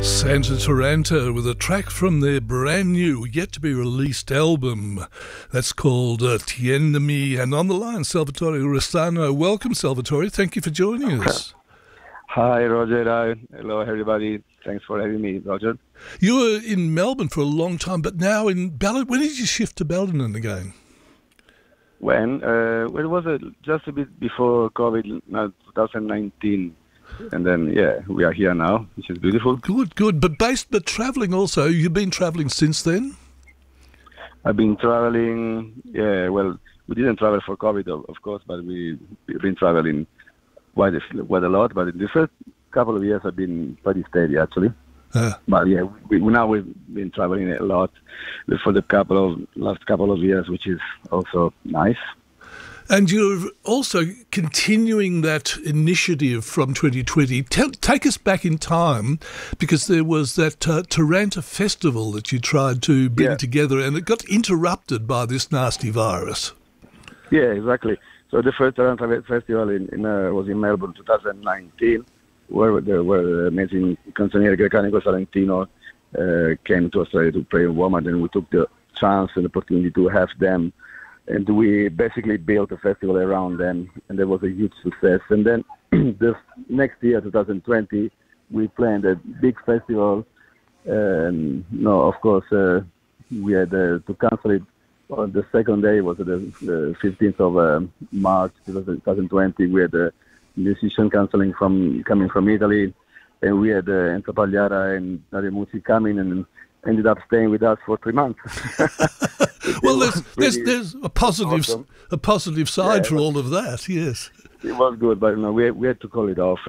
Santa Taranto with a track from their brand new, yet-to-be-released album. That's called Tiéndeme. And on the line, Salvatore Restano. Welcome, Salvatore. Thank you for joining us. Hi, Roger. Hello, everybody. Thanks for having me, Roger. You were in Melbourne for a long time, but now in Ballin. When did you shift to Ballina again? When? It was just a bit before COVID, 2019. And then, we are here now, which is beautiful. Good. But travelling also. You've been travelling since then? I've been travelling, well, we didn't travel for COVID, of course, but we've been travelling quite a lot. But in the first couple of years, I've been pretty steady, actually. But we've been travelling a lot for the last couple of years, which is also nice. And you're also continuing that initiative from 2020. Take us back in time, because there was that Taranto festival that you tried to bring together, and it got interrupted by this nasty virus. Yeah, exactly. So the first Taranto festival was in Melbourne, 2019, where the amazing canzoniere Grecanico Salentino came to Australia to play in Woman, and we took the chance and opportunity to have them. And we basically built a festival around them, and that was a huge success. And then the next year, 2020, we planned a big festival. Of course, we had to cancel it on the second day. Was the 15th of March 2020. We had a musician coming from Italy, and we had Enzo Pagliara and Nadia Musi coming and ended up staying with us for 3 months. Well, there's a positive side for all of that. Yes, it was good, but we had to call it off,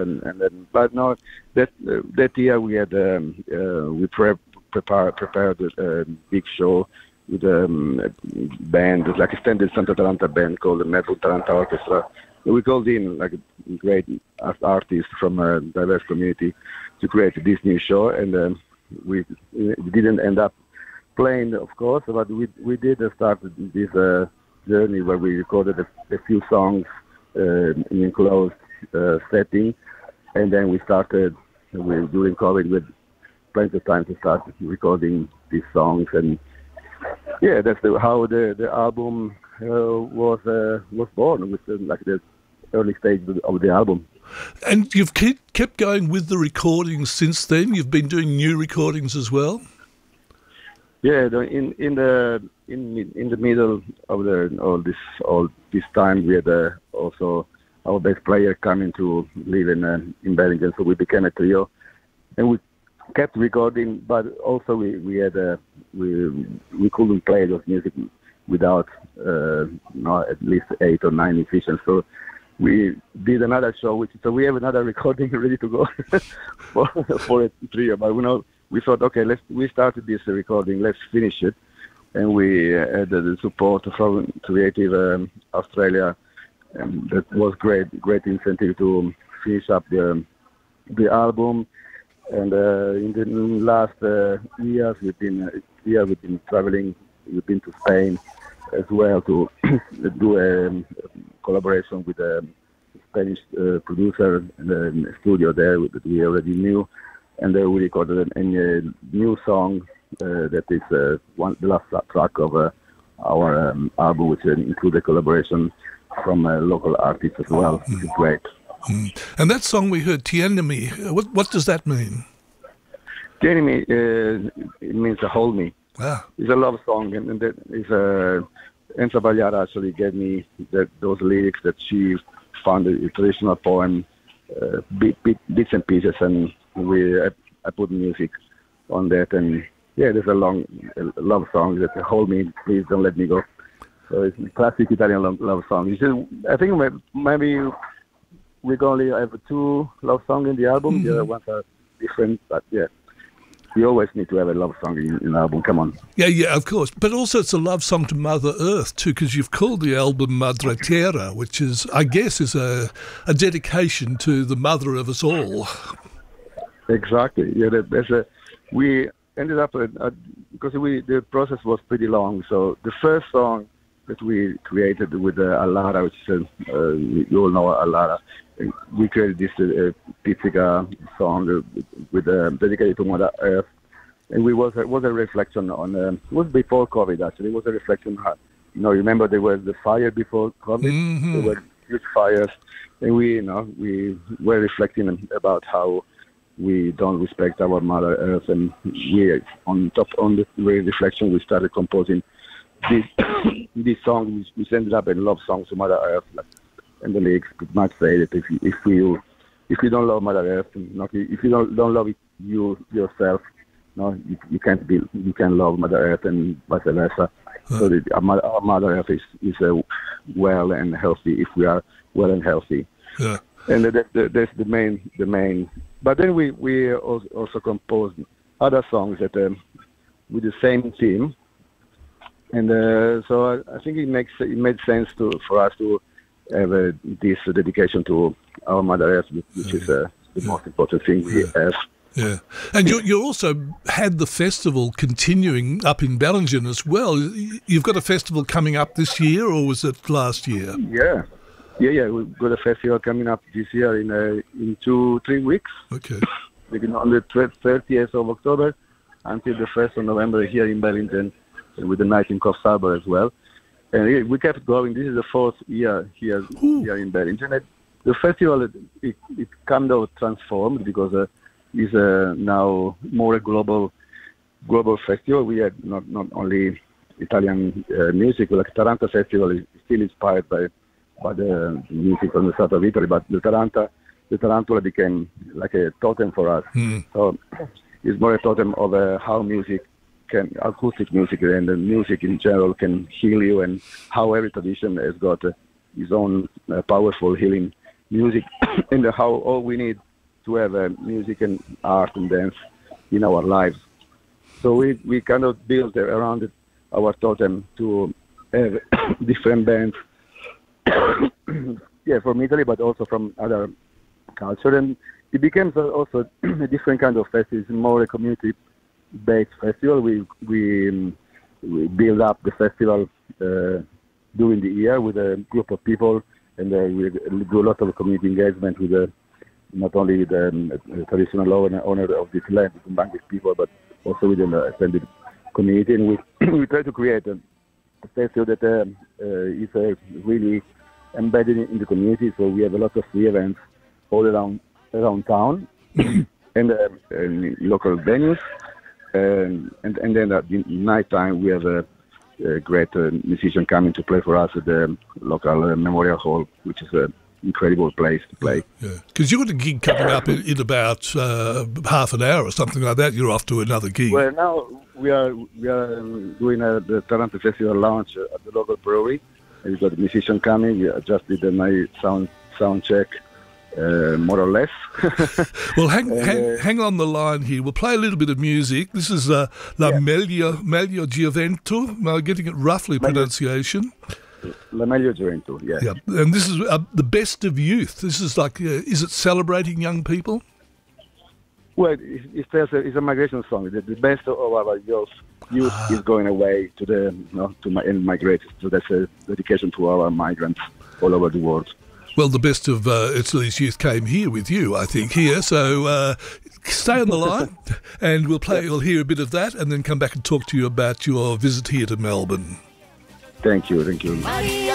that year we had we prepared a big show with a band, like a extended Santa Taranta band called the Melbourne Taranta Orchestra. We called in like great artists from a diverse community to create this new show, and we didn't end up playing, of course, but we did start this journey where we recorded a few songs in enclosed setting, and then we started during COVID with plenty of time to start recording these songs, and that's how the album was born, with the early stage of the album. And you've kept going with the recordings since then. You've been doing new recordings as well. Yeah, in the middle of all this time, we had also our bass player coming to live in Bellingham, so we became a trio, and we kept recording. But also we couldn't play those music without at least 8 or 9 musicians. So we did another show, so we have another recording ready to go for a trio. But we thought, okay, we started this recording, let's finish it. And we had the support from Creative Australia, and that was great incentive to finish up the album. And in the last years, we've been traveling. We've been to Spain as well to do a collaboration with a Spanish producer in the studio there that we already knew. And we recorded a new song that is the last track of our album, which includes a collaboration from local artists as well, which is great. And that song we heard, Tiéndeme, what does that mean? Tiéndeme, it means hold me. Ah. It's a love song, and that is Enzo Pagliara actually gave me those lyrics that she found a traditional poem, bits and pieces, and I put music on that, and there's a love song that hold me, please don't let me go. So it's a classic Italian love song. I think maybe we only have 2 love songs in the album. The other ones are different, but we always need to have a love song in an album. Come on. Yeah, of course. But also it's a love song to Mother Earth too, because you've called the album Madre Terra, which is, I guess, is a dedication to the mother of us all. Exactly. Yeah, we ended up because the process was pretty long. So the first song that we created with Alara, which is you all know Alara. We created this Pizzica song with dedicated to Mother Earth, and was a reflection on. It was before COVID actually. It was a reflection. Remember there was the fire before COVID. Mm-hmm. There were huge fires, and we were reflecting about how we don't respect our Mother Earth, and we on the reflection we started composing this song, which ended up a love song to Mother Earth. And the lyrics pretty much say that if you don't love Mother Earth, if you don't love yourself, you can't love Mother Earth, and vice versa. So our Mother Earth is well and healthy if we are well and healthy. Yeah. And that's the main. But then we also composed other songs that with the same theme, and so I think it made sense for us to have this dedication to our Mother Earth, which is the most important thing we have. Yeah, and you also had the festival continuing up in Bellingen as well. You've got a festival coming up this year, or was it last year? Yeah. We've got a festival coming up this year in 2-3 weeks. Okay. Beginning on the 30th of October until the 1st of November here in Bellingen, with the night in Coffs Harbour as well. And we kept going. This is the 4th year here in Bellingen. The festival it kind of transformed because it's now more a global festival. We had not only Italian music, like Taranta Festival is still inspired by the music from the south of Italy, but the Tarantula became like a totem for us. So it's more a totem of how acoustic music and the music in general can heal you, and how every tradition has got its own powerful healing music, and how all we need to have music and art and dance in our lives. So we kind of built around our totem to have different bands, from Italy, but also from other culture, and it became also a different kind of festival. It's more a community-based festival. We build up the festival during the year with a group of people, and we do a lot of community engagement with not only with the traditional owner of this land, the Kumbangi people, but also with the extended community. And we try to create a festival that is really embedded in the community. So we have a lot of free events all around town and local venues. And then at the night time we have a great musician coming to play for us at the local Memorial Hall, which is an incredible place to play. Yeah, because you've got a gig coming up in about half an hour or something like that. You're off to another gig. Well, now we are doing the Taranta Festival launch at the local brewery. And we've got a musician coming. We just did my sound check. More or less. Well, hang on the line here. We'll play a little bit of music. This is La Meglio Gioventù. Am I getting it roughly, pronunciation? La Meglio Gioventù, yeah. Yeah. And this is the best of youth. This is like, is it celebrating young people? Well, it's a migration song. The best of our youth is going away to migrate. So that's a dedication to our migrants all over the world. Well, the best of Italy's youth came here with you, I think, here. So stay on the line and we'll hear a bit of that and then come back and talk to you about your visit here to Melbourne. Thank you.